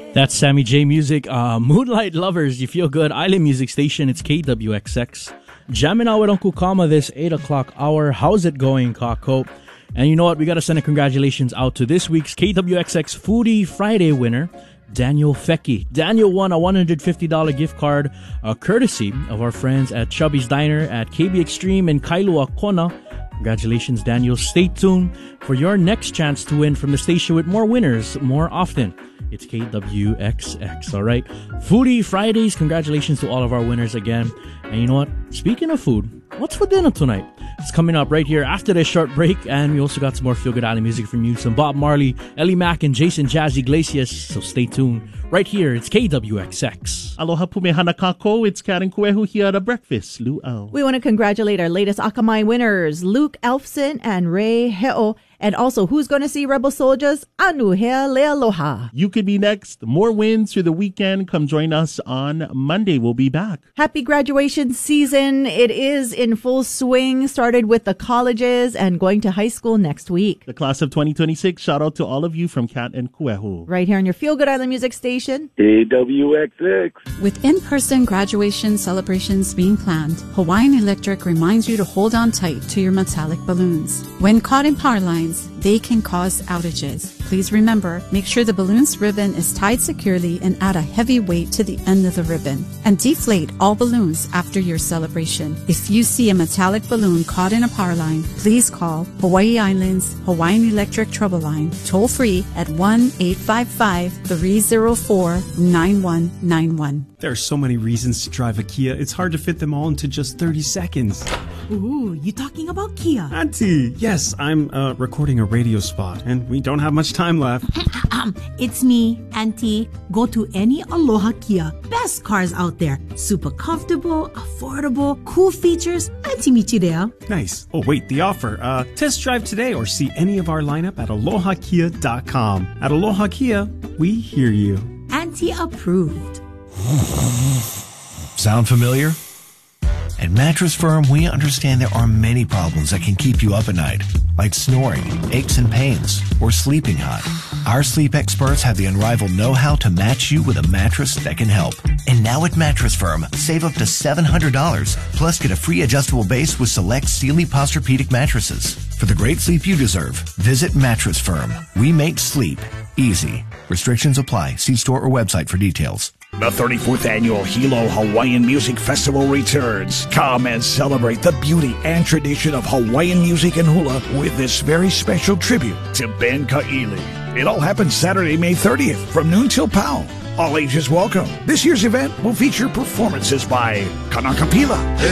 That's Sammy J Music. Moonlight Lovers, you feel good. Island Music Station, it's KWXX. Jamming out with Uncle Kama this 8 o'clock hour. How's it going, Kako? And you know what? We got to send a congratulations out to this week's KWXX Foodie Friday winner, Daniel Fecky. Daniel won a $150 gift card, courtesy of our friends at Chubby's Diner at KB Extreme in Kailua Kona. Congratulations, Daniel. Stay tuned for your next chance to win from the station with more winners more often. It's KWXX, all right? Foodie Fridays, congratulations to all of our winners again. And you know what? Speaking of food, what's for dinner tonight? It's coming up right here after this short break. And we also got some more Feel Good Island music from you. Some Bob Marley, Ellie Mack, and Jason Jazzy Iglesias. So stay tuned. Right here, it's KWXX. Aloha pumehana kako, it's Kat and Kuehu here at breakfast. Luau. We want to congratulate our latest Akamai winners, Luke Elfson and Ray He'o. And also, who's going to see Rebel Soldiers? Anu Hea Lealoha. You could be next. More wins through the weekend. Come join us on Monday. We'll be back. Happy graduation season. It is in full swing. Started with the colleges and going to high school next week. The class of 2026. Shout out to all of you from Kat and Kuehu. Right here on your Feel Good Island Music Station. KWXX. With in-person graduation celebrations being planned, Hawaiian Electric reminds you to hold on tight to your metallic balloons. When caught in power lines, they can cause outages. Please remember, make sure the balloon's ribbon is tied securely and add a heavy weight to the end of the ribbon. And deflate all balloons after your celebration. If you see a metallic balloon caught in a power line, please call Hawaii Island's Hawaiian Electric Trouble Line, toll free at 1-855-304-9191. There are so many reasons to drive a Kia, it's hard to fit them all into just 30 seconds. Ooh, you talking about Kia? Auntie, yes, I'm recording a radio spot, and we don't have much time left. It's me, Auntie. Go to any Aloha Kia. Best cars out there. Super comfortable, affordable, cool features. Auntie Michirea. Nice. Oh, wait, the offer. Test drive today or see any of our lineup at alohakia.com. At Aloha Kia, we hear you. Auntie approved. Sound familiar? At Mattress Firm, we understand there are many problems that can keep you up at night, like snoring, aches and pains, or sleeping hot. Our sleep experts have the unrivaled know-how to match you with a mattress that can help. And now at Mattress Firm, save up to $700, plus get a free adjustable base with select Sealy Posturepedic mattresses. For the great sleep you deserve, visit Mattress Firm. We make sleep easy. Restrictions apply. See store or website for details. The 34th annual Hilo Hawaiian Music Festival returns. Come and celebrate the beauty and tradition of Hawaiian music and hula with this very special tribute to Ben Ka'ili. It all happens Saturday, May 30th from noon till pow. All ages welcome. This year's event will feature performances by Kanakapila,